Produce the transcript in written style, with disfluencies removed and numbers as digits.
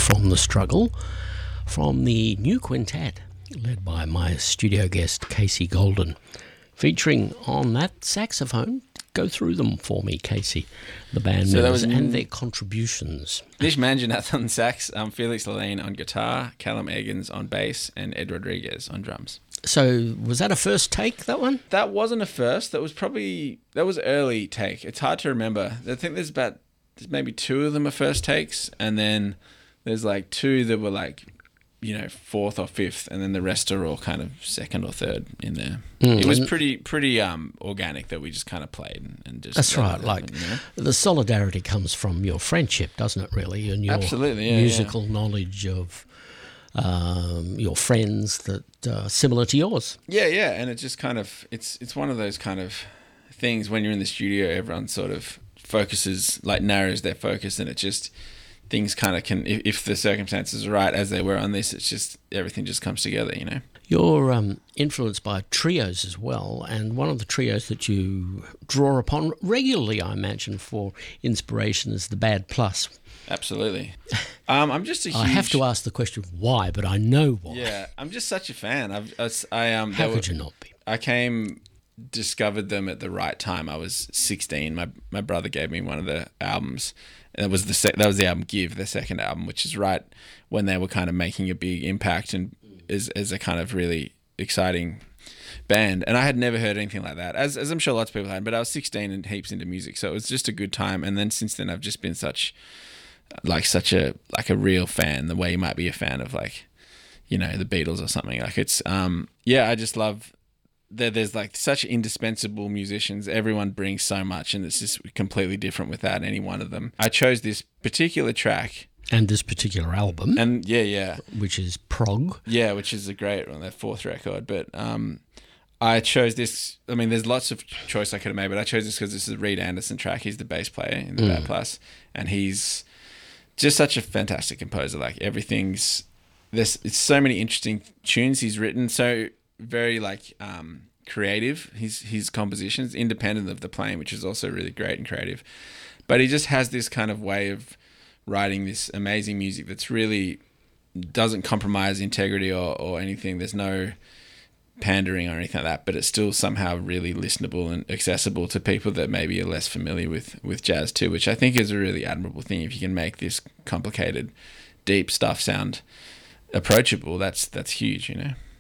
from the struggle from the new quintet led by my studio guest Casey Golden, featuring on that saxophone. Go through them for me, Casey, the band members and their contributions. Nish Manjanath on sax, Felix Lalane on guitar, Callum Eggins on bass, and Ed Rodriguez on drums. So was that a first take, that one? That wasn't a first. That was early take. It's hard to remember. I think there's maybe two of them are first takes, and then there's like two that were like, fourth or fifth, and then the rest are all kind of second or third in there. It was pretty organic that we just kind of played and just. That's right. The solidarity comes from your friendship, doesn't it? Really, and your absolutely musical knowledge of your friends that similar to yours. Yeah, and it just kind of it's one of those kind of things when you're in the studio, everyone sort of narrows their focus, and it just. Things kind of can, if the circumstances are right as they were on this, it's just everything just comes together, You're influenced by trios as well, and one of the trios that you draw upon regularly, I imagine, for inspiration is the Bad Plus. Absolutely. I'm just a huge... I have to ask the question why, but I know why. Yeah, I'm just such a fan. How could you not be? I discovered them at the right time. I was 16. My brother gave me one of the albums. And that was the album Give, their second album, which is right when they were kind of making a big impact and as a kind of really exciting band. And I had never heard anything like that, as I'm sure lots of people had. But I was 16 and heaps into music, so it was just a good time. And then since then, I've just been such a real fan, the way you might be a fan of the Beatles or something. Like it's I just love. There's like such indispensable musicians. Everyone brings so much, and it's just completely different without any one of them. I chose this particular track and this particular album, and which is Prog, which is a great one, their fourth record. But I chose this. I mean, there's lots of choice I could have made, but I chose this because this is a Reed Anderson track. He's the bass player in the Bad Plus, and he's just such a fantastic composer. Like it's so many interesting tunes he's written. So very creative, his compositions, independent of the playing, which is also really great and creative. But he just has this kind of way of writing this amazing music that's really doesn't compromise integrity or anything. There's no pandering or anything like that, but it's still somehow really listenable and accessible to people that maybe are less familiar with jazz too, which I think is a really admirable thing. If you can make this complicated, deep stuff sound approachable, that's huge,